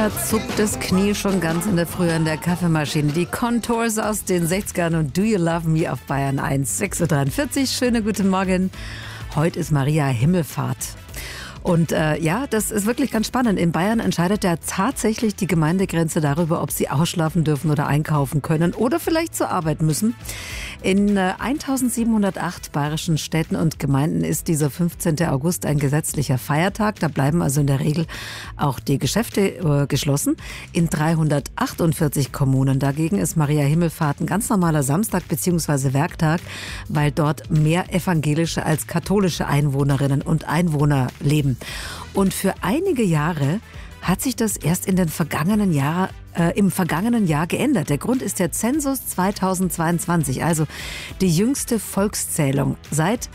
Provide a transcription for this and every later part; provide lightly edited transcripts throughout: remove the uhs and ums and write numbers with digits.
Da zuckt das Knie schon ganz in der Früh an der Kaffeemaschine. Die Contours aus den 60ern und Do You Love Me auf Bayern 1, 6.43 Uhr. Schönen guten Morgen. Heute ist Maria Himmelfahrt. Und das ist wirklich ganz spannend. In Bayern entscheidet ja tatsächlich die Gemeindegrenze darüber, ob sie ausschlafen dürfen oder einkaufen können oder vielleicht zur Arbeit müssen. In 1708 bayerischen Städten und Gemeinden ist dieser 15. August ein gesetzlicher Feiertag. Da bleiben also in der Regel auch die Geschäfte geschlossen. In 348 Kommunen dagegen ist Maria Himmelfahrt ein ganz normaler Samstag bzw. Werktag, weil dort mehr evangelische als katholische Einwohnerinnen und Einwohner leben. Und für einige Jahre hat sich das erst im vergangenen Jahr geändert. Der Grund ist der Zensus 2022, also die jüngste Volkszählung. Seit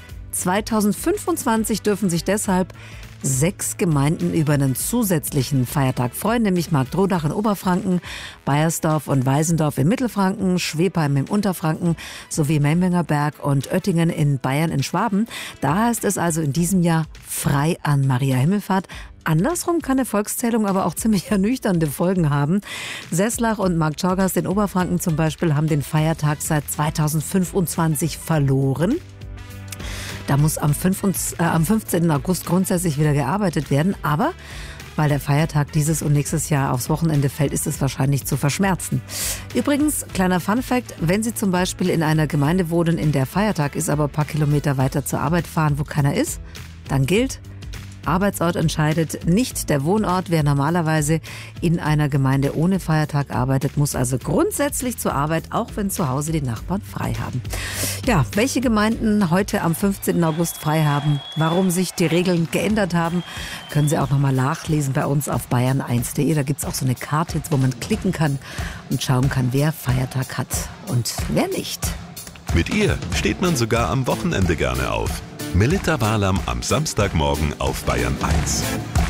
2025 dürfen sich deshalb 6 Gemeinden über einen zusätzlichen Feiertag freuen, nämlich Marktrodach in Oberfranken, Baiersdorf und Weisendorf in Mittelfranken, Schwebheim im Unterfranken sowie Memmingerberg und Oettingen in Bayern in Schwaben. Da heißt es also in diesem Jahr frei an Maria Himmelfahrt. Andersrum kann eine Volkszählung aber auch ziemlich ernüchternde Folgen haben. Sesslach und Marktschorgast in Oberfranken zum Beispiel haben den Feiertag seit 2025 verloren. Da muss am 15. August grundsätzlich wieder gearbeitet werden. Aber weil der Feiertag dieses und nächstes Jahr aufs Wochenende fällt, ist es wahrscheinlich zu verschmerzen. Übrigens, kleiner Funfact, wenn Sie zum Beispiel in einer Gemeinde wohnen, in der Feiertag ist, aber ein paar Kilometer weiter zur Arbeit fahren, wo keiner ist, dann gilt: Arbeitsort entscheidet, nicht der Wohnort. Wer normalerweise in einer Gemeinde ohne Feiertag arbeitet, muss also grundsätzlich zur Arbeit, auch wenn zu Hause die Nachbarn frei haben. Ja, welche Gemeinden heute am 15. August frei haben, warum sich die Regeln geändert haben, können Sie auch nochmal nachlesen bei uns auf bayern1.de. Da gibt es auch so eine Karte, wo man klicken kann und schauen kann, wer Feiertag hat und wer nicht. Mit ihr steht man sogar am Wochenende gerne auf. Melitta Walam am Samstagmorgen auf Bayern 1.